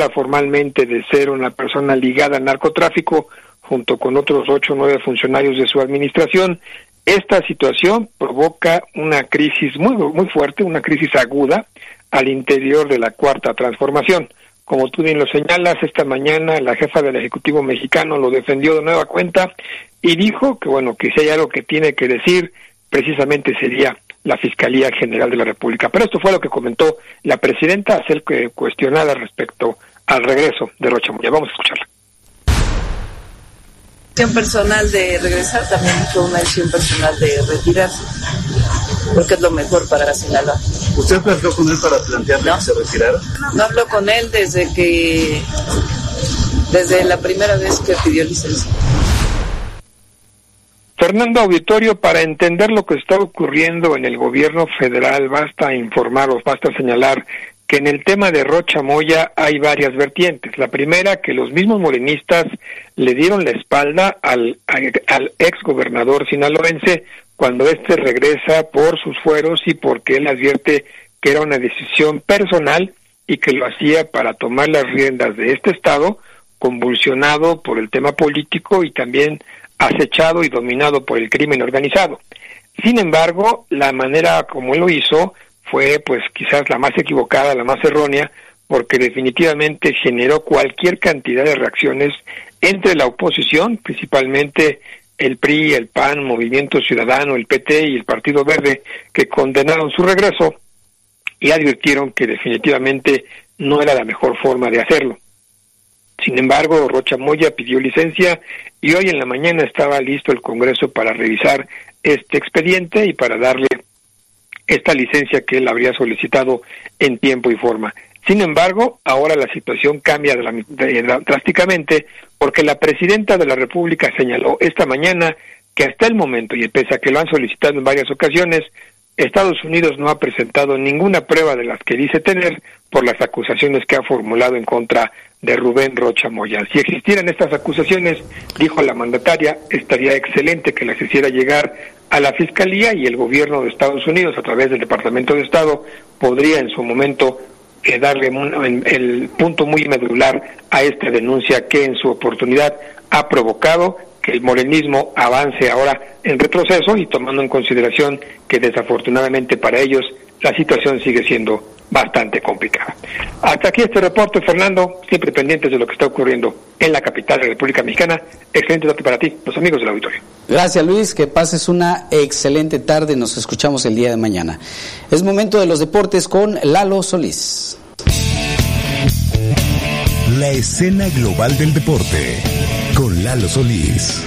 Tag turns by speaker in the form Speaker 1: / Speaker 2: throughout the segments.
Speaker 1: acusada formalmente de ser una persona ligada al narcotráfico, junto con otros 8 o 9 funcionarios de su administración. Esta situación provoca una crisis muy fuerte, una crisis aguda al interior de la Cuarta Transformación. Como tú bien lo señalas, esta mañana la jefa del Ejecutivo mexicano lo defendió de nueva cuenta y dijo que si hay algo que tiene que decir, precisamente sería la Fiscalía General de la República. Pero esto fue lo que comentó la presidenta al ser cuestionada respecto al regreso de Rocha Moya. Vamos a escucharla.
Speaker 2: Decisión personal de regresar, también fue una decisión personal de retirarse, porque es lo mejor para Sinaloa.
Speaker 3: ¿Usted habló con él para plantearle que se retirara?
Speaker 2: No hablo con él desde la primera vez que pidió licencia.
Speaker 1: Fernando Auditorio, para entender lo que está ocurriendo en el gobierno federal, basta informar o basta señalar que en el tema de Rocha Moya hay varias vertientes. La primera, que los mismos morenistas le dieron la espalda al ex gobernador sinaloense cuando éste regresa por sus fueros y porque él advierte que era una decisión personal y que lo hacía para tomar las riendas de este estado, convulsionado por el tema político y también acechado y dominado por el crimen organizado. Sin embargo, la manera como él lo hizo fue pues quizás la más equivocada, la más errónea, porque definitivamente generó cualquier cantidad de reacciones entre la oposición, principalmente el PRI, el PAN, Movimiento Ciudadano, el PT y el Partido Verde, que condenaron su regreso y advirtieron que definitivamente no era la mejor forma de hacerlo. Sin embargo, Rocha Moya pidió licencia y hoy en la mañana estaba listo el Congreso para revisar este expediente y para darle esta licencia que él habría solicitado en tiempo y forma. Sin embargo, ahora la situación cambia drásticamente porque la presidenta de la República señaló esta mañana que hasta el momento, y pese a que lo han solicitado en varias ocasiones, Estados Unidos no ha presentado ninguna prueba de las que dice tener por las acusaciones que ha formulado en contra de Rubén Rocha Moya. Si existieran estas acusaciones, dijo la mandataria, estaría excelente que las hiciera llegar a la Fiscalía y el gobierno de Estados Unidos, a través del Departamento de Estado, podría en su momento darle el punto muy medular a esta denuncia que en su oportunidad ha provocado que el morenismo avance ahora en retroceso y tomando en consideración que desafortunadamente para ellos la situación sigue siendo bastante complicada. Hasta aquí este reporte, Fernando, siempre pendientes de lo que está ocurriendo en la capital de la República Mexicana. Excelente tarde para ti, los amigos del auditorio.
Speaker 4: Gracias, Luis, que pases una excelente tarde, nos escuchamos el día de mañana. Es momento de los deportes con Lalo Solís.
Speaker 5: La escena global del deporte con Lalo Solís.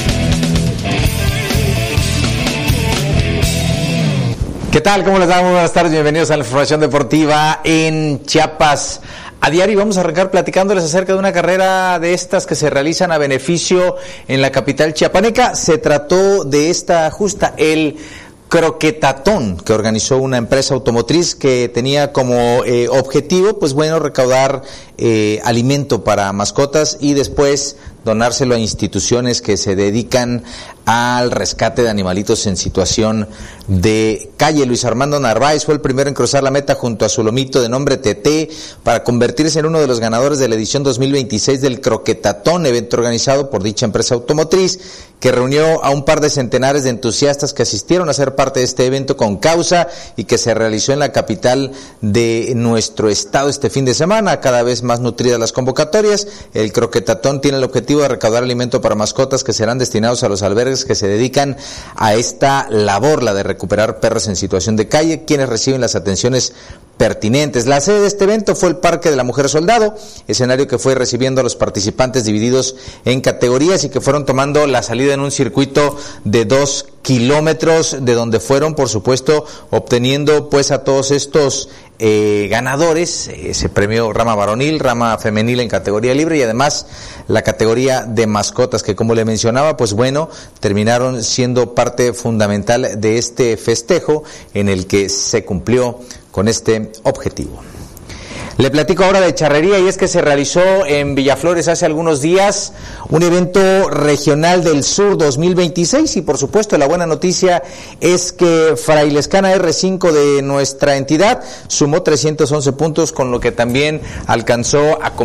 Speaker 6: ¿Qué tal? ¿Cómo les va? Muy buenas tardes, bienvenidos a la información deportiva en Chiapas a diario. Vamos a arrancar platicándoles acerca de una carrera de estas que se realizan a beneficio en la capital chiapaneca. Se trató de esta justa, el croquetatón, que organizó una empresa automotriz que tenía como objetivo, pues bueno, recaudar alimento para mascotas y después donárselo a instituciones que se dedican al rescate de animalitos en situación de calle. Luis Armando Narváez fue el primero en cruzar la meta junto a su lomito de nombre Teté para convertirse en uno de los ganadores de la edición 2026 del Croquetatón, evento organizado por dicha empresa automotriz, que reunió a un par de centenares de entusiastas que asistieron a ser parte de este evento con causa y que se realizó en la capital de nuestro estado este fin de semana. Cada vez más nutridas las convocatorias. El Croquetatón tiene el objetivo de recaudar alimento para mascotas que serán destinados a los albergues que se dedican a esta labor, la de recuperar perros en situación de calle, quienes reciben las atenciones pertinentes. La sede de este evento fue el Parque de la Mujer Soldado, escenario que fue recibiendo a los participantes divididos en categorías y que fueron tomando la salida en un circuito de 2 kilómetros, de donde fueron, por supuesto, obteniendo pues a todos estos ganadores, ese premio rama varonil, rama femenil en categoría libre y además la categoría de mascotas, que como le mencionaba, pues bueno, terminaron siendo parte fundamental de este festejo en el que se cumplió con este objetivo. Le platico ahora de charrería, y es que se realizó en Villaflores hace algunos días un evento regional del sur 2026 y por supuesto la buena noticia es que Frailescana R5 de nuestra entidad sumó 311 puntos, con lo que también alcanzó a